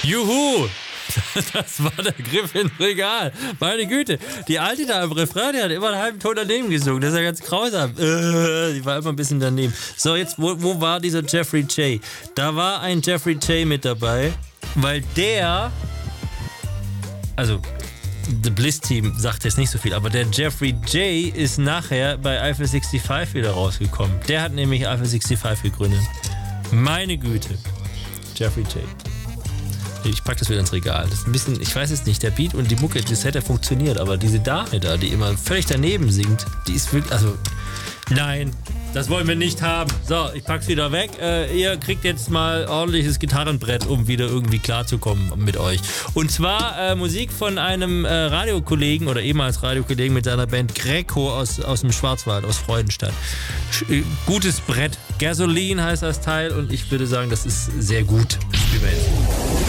Juhu! Das war der Griff ins Regal. Meine Güte. Die Alte da im Refrain, die hat immer einen halben Ton daneben gesungen. Das ist ja ganz grausam. Die war immer ein bisschen daneben. So, jetzt, wo war dieser Jeffrey J? Da war ein Jeffrey J mit dabei, weil der, also The Bliss Team sagt jetzt nicht so viel, aber der Jeffrey J ist nachher bei Eiffel 65 wieder rausgekommen. Der hat nämlich Eiffel 65 gegründet. Meine Güte. Jeffrey J. Ich pack das wieder ins Regal. Das ist ein bisschen, ich weiß es nicht, der Beat und die Mucke, das hätte funktioniert, aber diese Dame da, die immer völlig daneben singt, die ist wirklich, also, nein, das wollen wir nicht haben. So, ich pack's wieder weg. Ihr kriegt jetzt mal ordentliches Gitarrenbrett, um wieder irgendwie klarzukommen mit euch. Und zwar Musik von einem Radiokollegen oder ehemals Radiokollegen mit seiner Band Greco aus dem Schwarzwald, aus Freudenstadt. Gutes Brett. Gasoline heißt das Teil und ich würde sagen, das ist sehr gut. Spielen wir jetzt.